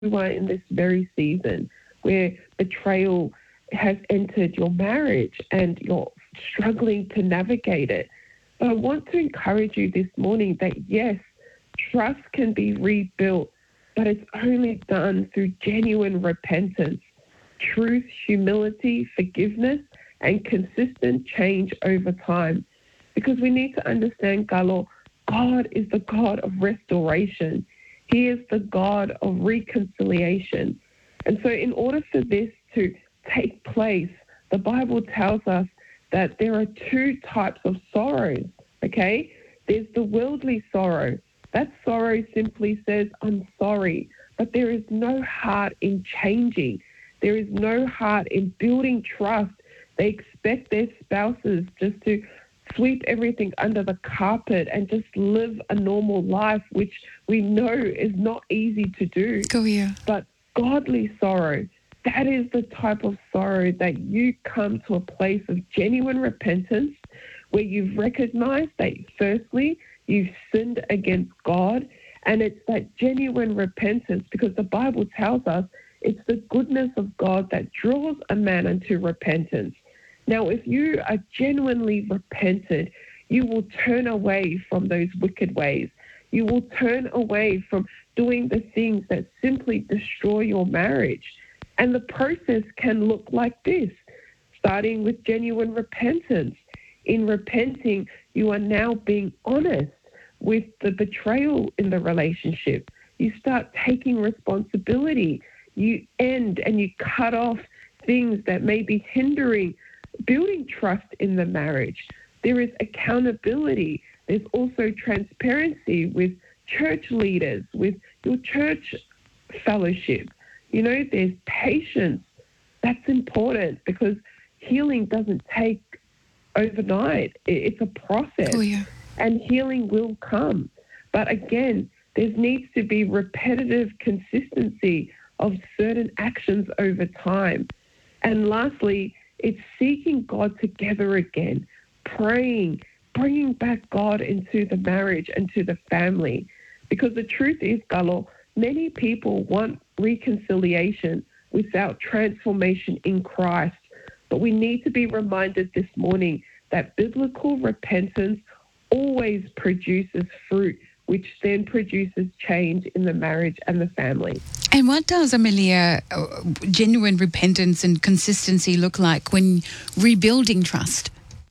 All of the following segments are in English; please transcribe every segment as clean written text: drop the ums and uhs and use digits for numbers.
you are in this very season where betrayal has entered your marriage and you're struggling to navigate it. But I want to encourage you this morning that, yes, trust can be rebuilt, but it's only done through genuine repentance, truth, humility, forgiveness, and consistent change over time. Because we need to understand, Galo, God is the God of restoration. He is the God of reconciliation. And so in order for this to take place, the Bible tells us that there are two types of sorrows, okay? There's the worldly sorrow. That sorrow simply says, I'm sorry, but there is no heart in changing. There is no heart in building trust. They expect their spouses just to sweep everything under the carpet and just live a normal life, which we know is not easy to do. Go here. But godly sorrow, that is the type of sorrow that you come to a place of genuine repentance where you've recognized that, firstly, you've sinned against God, and it's that genuine repentance, because the Bible tells us it's the goodness of God that draws a man unto repentance. Now, if you are genuinely repented, you will turn away from those wicked ways. You will turn away from doing the things that simply destroy your marriage. And the process can look like this, starting with genuine repentance. In repenting, you are now being honest with the betrayal in the relationship. You start taking responsibility. You end and you cut off things that may be hindering building trust in the marriage. There is accountability. There's also transparency with church leaders, with your church fellowship. You know, there's patience. That's important because healing doesn't take overnight. It's a process. Oh, yeah. And healing will come. But again, there needs to be repetitive consistency of certain actions over time. And lastly, it's seeking God together again, praying, bringing back God into the marriage and to the family. Because the truth is, Galo, many people want reconciliation without transformation in Christ. But we need to be reminded this morning that biblical repentance always produces fruit, which then produces change in the marriage and the family. And what does, Amelia, genuine repentance and consistency look like when rebuilding trust?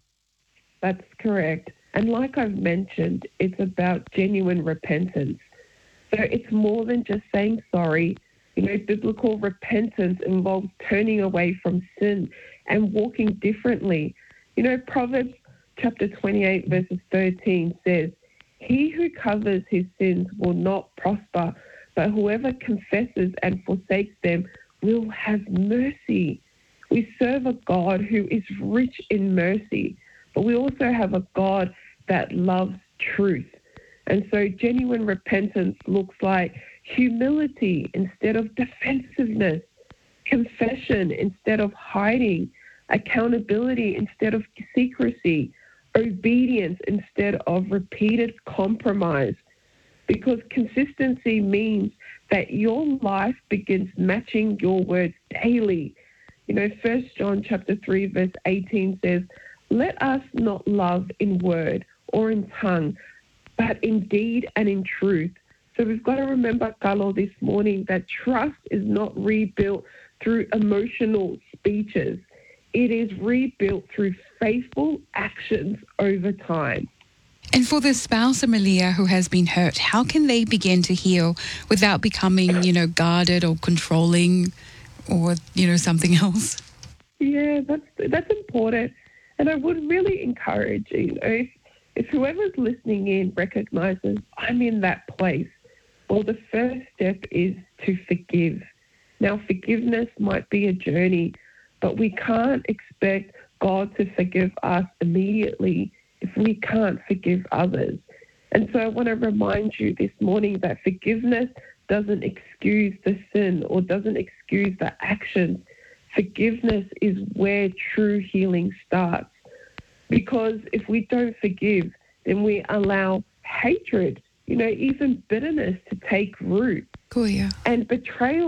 That's correct. And like I've mentioned, it's about genuine repentance. So it's more than just saying sorry. You know, biblical repentance involves turning away from sin and walking differently. You know, Proverbs chapter 28 verses 13 says, "He who covers his sins will not prosper, but whoever confesses and forsakes them will have mercy." We serve a God who is rich in mercy, but we also have a God that loves truth. And so genuine repentance looks like humility instead of defensiveness, confession instead of hiding, accountability instead of secrecy, obedience instead of repeated compromise. Because consistency means that your life begins matching your words daily. You know, 1 John chapter 3 verse 18 says, "Let us not love in word or in tongue, but in deed and in truth." So we've got to remember, Carlo, this morning that trust is not rebuilt through emotional speeches. It is rebuilt through faithful actions over time. And for the spouse, Amelia, who has been hurt, how can they begin to heal without becoming, guarded or controlling or, something else? Yeah, that's important. And I would really encourage, if whoever's listening in recognizes I'm in that place, well, the first step is to forgive. Now, forgiveness might be a journey, but we can't expect God to forgive us immediately if we can't forgive others. And so I want to remind you this morning that forgiveness doesn't excuse the sin or doesn't excuse the actions. Forgiveness is where true healing starts. Because if we don't forgive, then we allow hatred, even bitterness to take root. Kuya. And betrayal